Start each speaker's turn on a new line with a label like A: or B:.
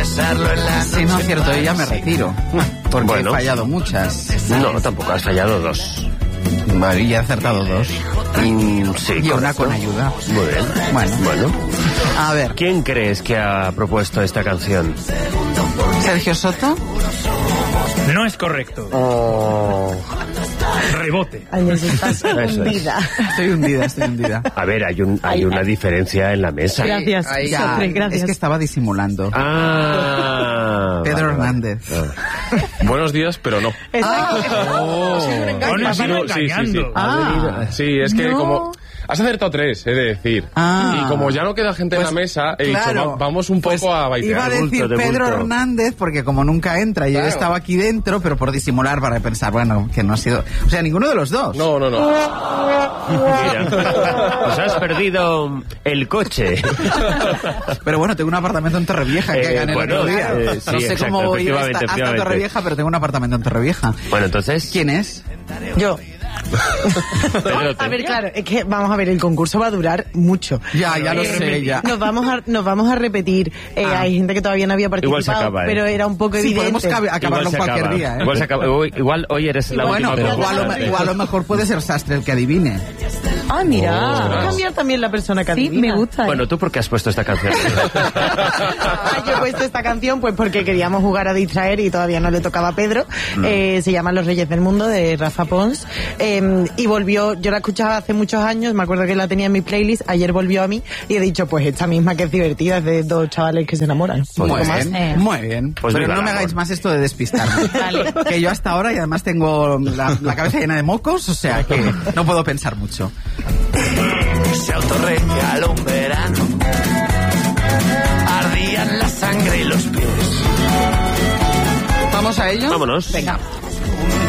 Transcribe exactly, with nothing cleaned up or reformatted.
A: besarlo en la
B: Si no acierto yo ya me retiro. Porque
C: Bueno.
B: he fallado muchas.
C: No, tampoco, has fallado dos.
B: Vale, y he acertado dos.
C: Mm, sí,
B: Y una
C: correcto.
B: con ayuda.
C: Muy bien.
B: Bueno.
C: Bueno.
B: A ver,
C: ¿Quién crees que ha propuesto esta canción?
B: Sergio Soto.
D: No es correcto.
C: Oh.
D: Rebote.
E: Ay, estás
C: Eso es.
E: hundida.
B: Estoy hundida, estoy hundida.
C: A ver, hay, un, hay
E: Ay,
C: una
E: ay.
C: diferencia en la mesa.
E: Gracias,
B: Ahí ya,
E: Sofre, gracias.
B: Es que estaba disimulando.
C: Ah.
B: Pedro
C: vale, vale.
B: Hernández.
C: Ah.
F: Buenos días, pero no.
E: Exacto.
F: Oh.
D: Bueno,
F: Ha
D: has ido
F: sido- sí, sí, sí.
D: engañando.
B: Ah,
F: Sí, es que
E: No.
F: como... Has acertado tres, he de decir.
B: Ah.
F: Y como ya no queda gente
B: Pues,
F: en la mesa, he
B: claro,
F: dicho, va- vamos un poco
B: pues,
F: a bailar.
B: Iba a
C: De
B: decir
C: bulto, de
B: Pedro
C: bulto.
B: Hernández, porque como nunca entra, y yo
F: Claro.
B: estaba aquí dentro, pero por disimular, para pensar, bueno, que no ha sido... O sea, ninguno de los dos.
F: No, no, no.
C: Mira, pues has perdido el coche.
B: Pero bueno, tengo un apartamento en Torrevieja que
C: Eh,
B: gané el
C: bueno,
B: otro día.
C: eh, sí,
B: no sé
C: exacto,
B: cómo voy a ir
C: efectivamente,
B: hasta, hasta
C: efectivamente.
B: Torrevieja, pero tengo un apartamento en Torrevieja.
C: Bueno, entonces...
B: ¿Quién es?
E: Yo.
C: Pedrote.
E: A ver, claro, es que vamos a ver, el concurso va a durar mucho.
B: Ya, ya lo
E: Eh,
B: sé, ya.
E: Nos vamos a, nos vamos a repetir. Eh,
B: Ah.
E: Hay gente que todavía no había
C: Igual se
E: participado,
C: acaba, ¿eh?
E: pero era un poco
B: Sí,
E: evidente.
B: podemos cabe- acabarlo
C: Igual se
B: cualquier
C: acaba.
B: día, ¿eh?
C: Igual, se acaba. Hoy- igual hoy eres la
B: Bueno,
C: última
B: igual,
C: persona.
B: lo, igual a lo mejor puede ser Sastre el que adivine.
E: Ah, mira.
F: Oh,
E: Va a cambiar también la persona que
G: Sí,
E: adivina.
G: me gusta. ¿eh?
C: Bueno, ¿tú por qué has puesto esta canción?
E: Ah, yo he puesto esta canción pues porque queríamos jugar a distraer y todavía no le tocaba a Pedro. Eh, se llama Los Reyes del Mundo, de Rafa Pons. Eh, y volvió, yo la escuchaba hace muchos años, me acuerdo que la tenía en mi playlist, ayer volvió a mí y he dicho, pues esta misma que es divertida, es de dos chavales que se enamoran.
B: Muy
E: Poco más.
B: bien,
G: Eh.
B: muy bien.
C: Pues
B: pero
C: viva
B: no
C: el
B: me
C: amor.
B: hagáis más esto de despistarme.
G: Vale.
B: Que yo hasta ahora, y además tengo la, la cabeza llena de mocos, o sea que no puedo pensar mucho.
A: Se autorregaló un verano. Ardían la sangre y los pies.
B: ¿Vamos a ello?
C: Vámonos.
B: Venga.